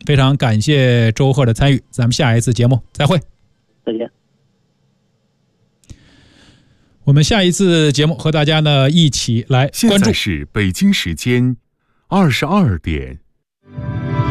非常感谢周贺的参与，咱们下一次节目再会。 再见。 我们下一次节目和大家呢一起来关注。 现在是北京时间22点